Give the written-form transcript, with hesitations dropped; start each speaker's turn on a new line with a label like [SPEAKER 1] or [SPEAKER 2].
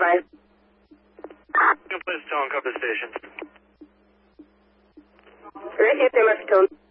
[SPEAKER 1] 5.
[SPEAKER 2] Please tell Compass Station.
[SPEAKER 1] Right here, Mr. Tone.